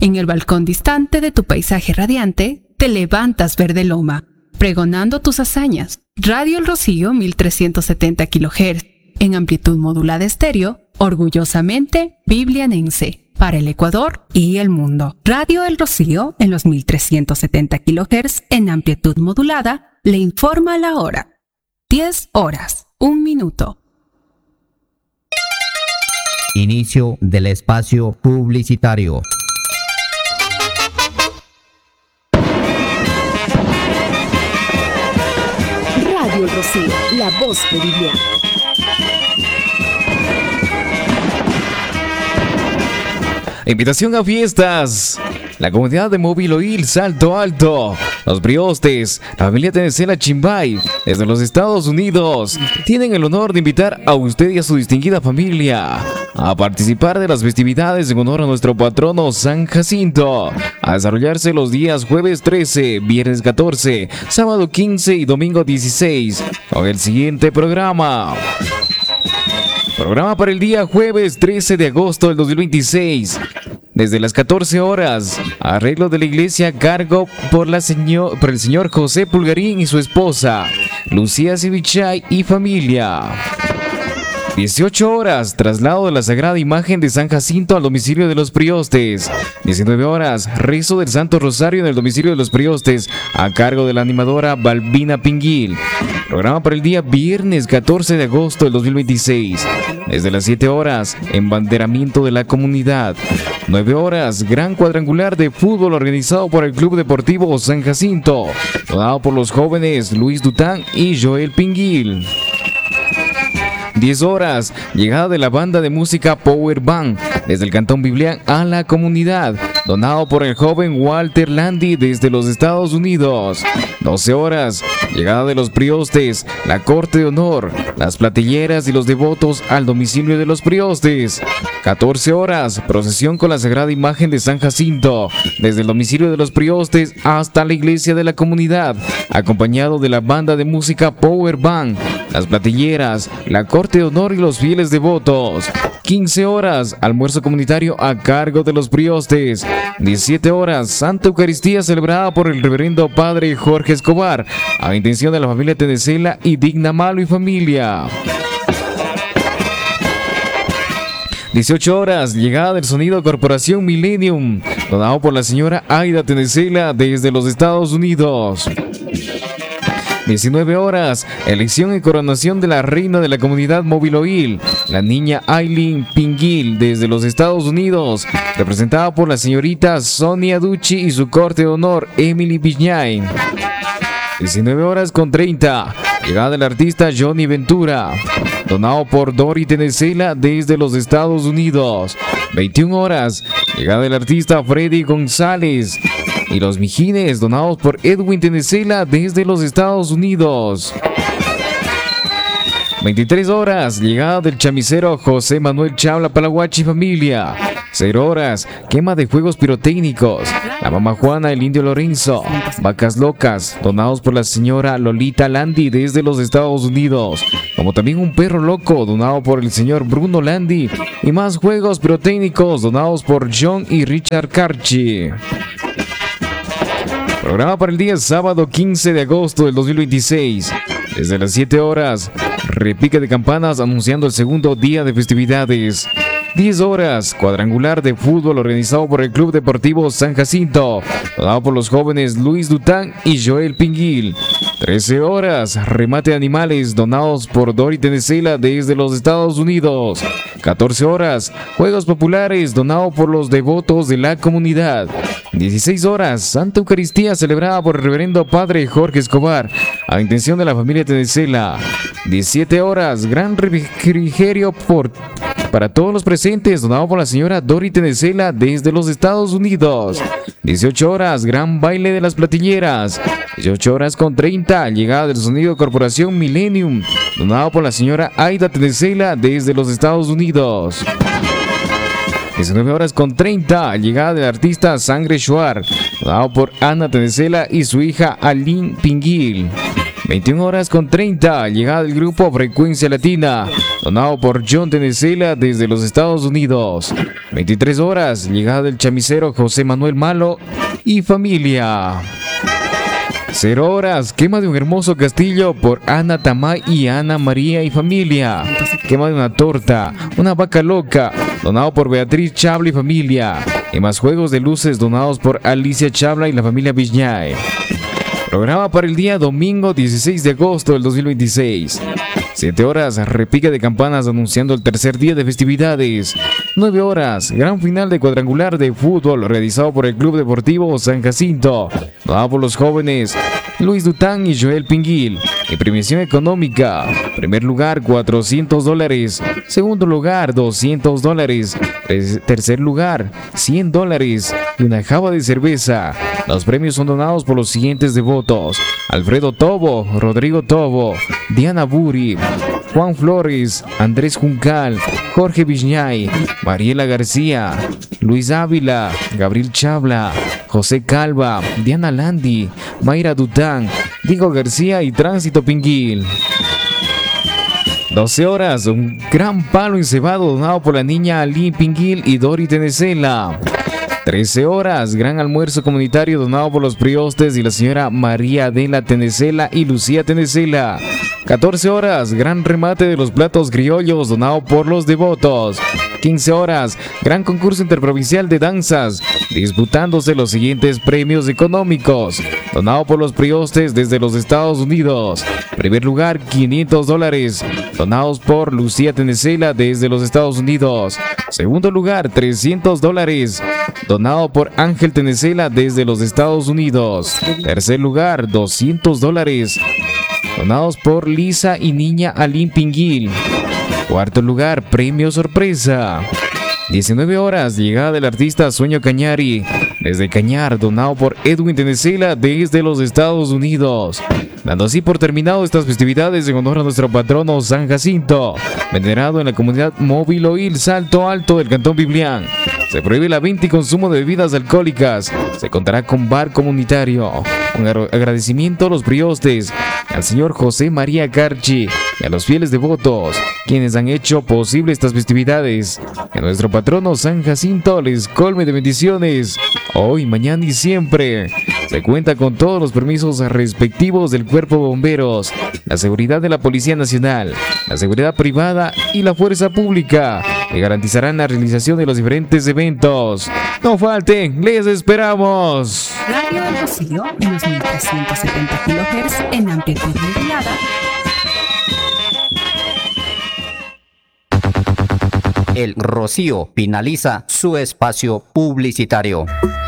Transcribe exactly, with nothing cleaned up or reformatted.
En el balcón distante de tu paisaje radiante, te levantas verde loma, pregonando tus hazañas. Radio El Rocío mil trescientos setenta kilohertz, en amplitud modulada estéreo, orgullosamente biblianense, para el Ecuador y el mundo. Radio El Rocío, en los mil trescientos setenta kilohertz, en amplitud modulada, le informa la hora. diez horas, un minuto. Inicio del espacio publicitario. Radio El Rocío, la voz de Vivian. Invitación a fiestas. La comunidad de Móvil Oil Salto Alto, los Briostes, la familia Tenecela Chimbay, desde los Estados Unidos, tienen el honor de invitar a usted y a su distinguida familia a participar de las festividades en honor a nuestro patrono San Jacinto, a desarrollarse los días jueves trece, viernes catorce, sábado quince y domingo dieciséis, con el siguiente programa. Programa para el día jueves trece de agosto del dos mil veintiséis. Desde las catorce horas, arreglo de la iglesia a cargo por, la señor, por el señor José Pulgarín y su esposa, Lucía Civichay y familia. dieciocho horas, traslado de la Sagrada Imagen de San Jacinto al domicilio de los Priostes. diecinueve horas, rezo del Santo Rosario en el domicilio de los Priostes, a cargo de la animadora Balbina Pinguil. Programa para el día viernes catorce de agosto del dos mil veintiséis. Desde las siete horas, embanderamiento de la comunidad. nueve horas, gran cuadrangular de fútbol organizado por el Club Deportivo San Jacinto, donado por los jóvenes Luis Dután y Joel Pinguil. diez horas, llegada de la banda de música Power Band desde el Cantón Biblián a la comunidad, donado por el joven Walter Landi desde los Estados Unidos. doce horas, llegada de los Priostes, la corte de honor, las platilleras y los devotos al domicilio de los Priostes. catorce horas, procesión con la Sagrada Imagen de San Jacinto, desde el domicilio de los Priostes hasta la iglesia de la comunidad, acompañado de la banda de música Power Band, las platilleras, la corte de honor y los fieles devotos. quince horas, almuerzo comunitario a cargo de los Priostes. diecisiete horas, Santa Eucaristía celebrada por el reverendo padre Jorge Escobar, a intención de la familia Tenecela y Digna Malo y familia. dieciocho horas, llegada del sonido Corporación Millennium, donado por la señora Aida Tenecela desde los Estados Unidos. diecinueve horas, elección y coronación de la reina de la comunidad Móvil Oil, la niña Aileen Pinguil desde los Estados Unidos, representada por la señorita Sonia Ducci y su corte de honor Emily Viñay. diecinueve horas con treinta, llegada del artista Johnny Ventura, donado por Dori Tenecela desde los Estados Unidos. veintiuna horas, llegada del artista Freddy González y los Mijines, donados por Edwin Tenecela desde los Estados Unidos. veintitrés horas, llegada del chamisero José Manuel Chabla Palaguachi familia. cero horas, quema de fuegos pirotécnicos, la mamá Juana, el indio Lorenzo, vacas locas, donados por la señora Lolita Landi desde los Estados Unidos, como también un perro loco, donado por el señor Bruno Landi, y más juegos pirotécnicos, donados por John y Richard Carchi. Programa para el día sábado quince de agosto del dos mil veintiséis. Desde las siete horas, repique de campanas anunciando el segundo día de festividades. diez horas, cuadrangular de fútbol organizado por el Club Deportivo San Jacinto, donado por los jóvenes Luis Dután y Joel Pinguil. trece horas, remate de animales donados por Dori Tenecela desde los Estados Unidos. catorce horas, juegos populares donados por los devotos de la comunidad. dieciséis horas, Santa Eucaristía celebrada por el reverendo padre Jorge Escobar, a intención de la familia Tenecela. diecisiete horas, gran refrigerio por... para todos los presentes, donado por la señora Dori Tenecela desde los Estados Unidos. dieciocho horas, gran baile de las platilleras. dieciocho horas con treinta, llegada del sonido Corporación Millennium, donado por la señora Aida Tenecela desde los Estados Unidos. diecinueve horas con treinta, llegada del artista Sangre Shuar, donado por Ana Tenecela y su hija Aline Pinguil. veintiuna horas con treinta, llegada del grupo Frecuencia Latina, donado por John Tenecela desde los Estados Unidos. veintitrés horas, llegada del chamisero José Manuel Malo y familia. cero horas, quema de un hermoso castillo por Ana Tamay y Ana María y familia. Quema de una torta, una vaca loca, donado por Beatriz Chabla y familia. Y más juegos de luces donados por Alicia Chabla y la familia Viñay. Programa para el día domingo dieciséis de agosto del dos mil veintiséis. siete horas, repique de campanas anunciando el tercer día de festividades. nueve horas, gran final de cuadrangular de fútbol realizado por el Club Deportivo San Jacinto, donado por los jóvenes Luis Dután y Joel Pinguil. Y premiación económica: primer lugar cuatrocientos dólares, segundo lugar doscientos dólares, tercer lugar cien dólares y una java de cerveza. Los premios son donados por los siguientes devotos: Alfredo Tobo, Rodrigo Tobo, Diana Buri, Juan Flores, Andrés Juncal, Jorge Viñay, Mariela García, Luis Ávila, Gabriel Chabla, José Calva, Diana Landi, Mayra Dután, Diego García y Tránsito Pinguil. doce horas, un gran palo encebado donado por la niña Ali Pinguil y Dori Tenecela. trece horas, gran almuerzo comunitario donado por los priostes y la señora María Adela Tenecela y Lucía Tenecela. catorce horas, gran remate de los platos criollos donado por los devotos. quince horas, gran concurso interprovincial de danzas, disputándose los siguientes premios económicos, donado por los priostes desde los Estados Unidos. Primer lugar, quinientos dólares, donados por Lucía Tenecela desde los Estados Unidos. Segundo lugar, trescientos dólares, donado por Ángel Tenecela desde los Estados Unidos. Tercer lugar, doscientos dólares, donados por Lisa y Niña Aline Pinguil. Cuarto lugar, premio sorpresa. diecinueve horas, llegada del artista Sueño Cañari desde Cañar, donado por Edwin Tenecela desde los Estados Unidos. Dando así por terminado estas festividades en honor a nuestro patrono San Jacinto, venerado en la comunidad Móvil Oil Salto Alto del Cantón Biblián. Se prohíbe la venta y consumo de bebidas alcohólicas. Se contará con bar comunitario. Un agradecimiento a los priostes, al señor José María Carchi y a los fieles devotos, quienes han hecho posible estas festividades. Que nuestro patrono San Jacinto les colme de bendiciones, hoy, mañana y siempre. Se cuenta con todos los permisos respectivos del Cuerpo de Bomberos, la seguridad de la Policía Nacional, la seguridad privada y la fuerza pública, que garantizarán la realización de los diferentes eventos. No falten, les esperamos. Radio El Rocío en los mil trescientos setenta kilohertz en amplitud modulada. El Rocío finaliza su espacio publicitario.